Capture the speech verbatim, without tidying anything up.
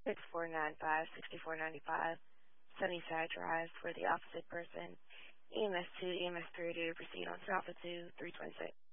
six four nine five, six four nine five, Sunnyside Drive for the opposite person. E M S two, E M S three to proceed on to Alpha two, three twenty-six.